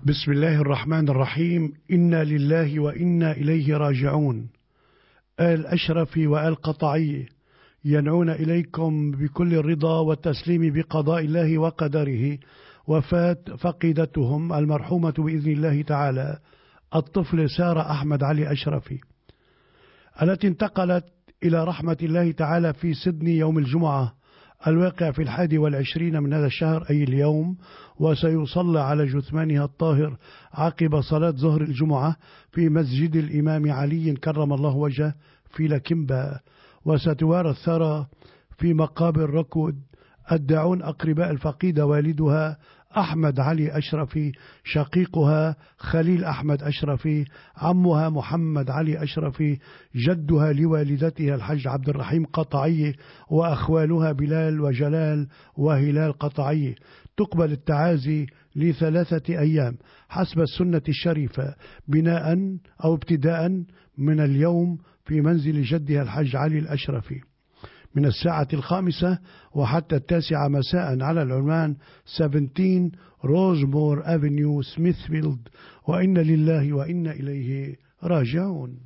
بسم الله الرحمن الرحيم. إنا لله وإنا إليه راجعون. آل أشرفي وآل قطعي ينعون إليكم بكل الرضا والتسليم بقضاء الله وقدره. وفات فقيدتهم المرحومة بإذن الله تعالى الطفل سارة أحمد علي أشرفي، التي انتقلت إلى رحمة الله تعالى في سيدني يوم الجمعة الواقع في 21 من هذا الشهر أي اليوم، وسيصلى على جثمانها الطاهر عقب صلاة ظهر الجمعة في مسجد الإمام علي كرم الله وجهه في لكمبا، وستوارى الثرى في مقابر ركود. الداعون أقرباء الفقيدة والدها أحمد علي أشرفي، شقيقها خليل أحمد أشرفي، عمها محمد علي أشرفي، جدها لوالدتها الحج عبد الرحيم قطعي، وأخوالها بلال وجلال وهلال قطعي. تقبل التعازي ل3 أيام حسب السنة الشريفة بناء أو ابتداء من اليوم في منزل جدها الحج علي الأشرفي من الساعة 5 وحتى 9 مساء على العنوان 17 روزمور أفنيو سميثفيلد. وإن لله وإنا إليه راجعون.